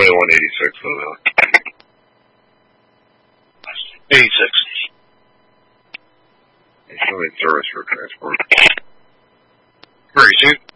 2186, so 86. It's showing service for transport. Very soon.